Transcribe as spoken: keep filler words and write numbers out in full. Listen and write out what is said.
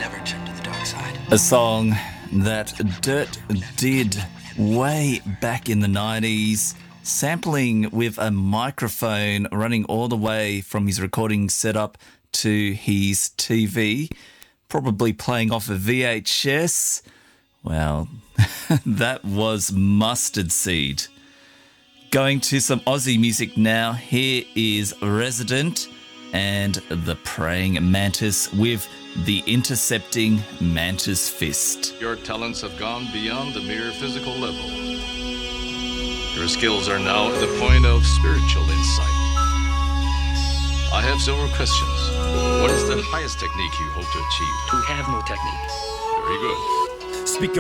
never turn to the dark side. A song that Dirt did way back in the nineties, sampling with a microphone running all the way from his recording setup to his T V, probably playing off a V H S. Well, that was Mustard Seed. Going to some Aussie music now. Here is Resident and the Praying Mantis with the Intercepting Mantis Fist. Your talents have gone beyond the mere physical level. Your skills are now at the point of spiritual insight. I have several questions. What is the highest technique you hope to achieve? We have no technique. Very good. Speak